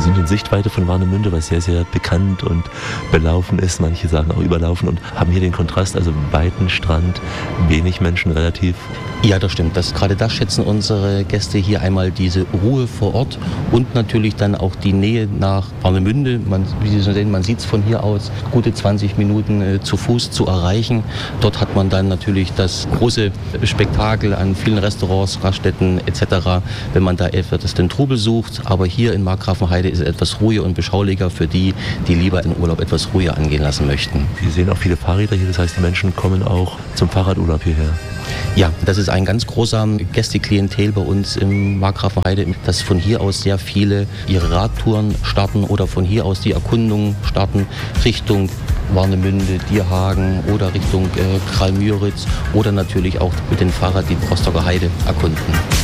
sind in Sichtweite von Warnemünde, was sehr, sehr bekannt und belaufen ist. Manche sagen auch überlaufen und haben hier den Kontrast, also weiten Strand, wenig Menschen relativ. Ja, das stimmt. Gerade das schätzen unsere Gäste hier einmal, diese Ruhe vor Ort und natürlich dann auch die Nähe nach Warnemünde. Wie Sie sehen, man sieht es von hier aus, gute 20 Minuten zu Fuß zu erreichen. Dort hat man dann natürlich das große Spektakel an vielen Restaurants, Raststätten etc., wenn man da etwas den Trubel sucht. Aber hier in Markgrafenheide ist es etwas ruhiger und beschaulicher für die, die lieber den Urlaub etwas ruhiger angehen lassen möchten. Wir sehen auch viele Fahrräder hier, das heißt, die Menschen kommen auch zum Fahrradurlaub hierher. Ja, das ist ein ganz großer Gästeklientel bei uns im Markgrafenheide, dass von hier aus sehr viele ihre Radtouren starten oder von hier aus die Erkundungen starten Richtung Warnemünde, Dierhagen oder Richtung Kralmüritz oder natürlich auch mit dem Fahrrad die Rostocker Heide erkunden.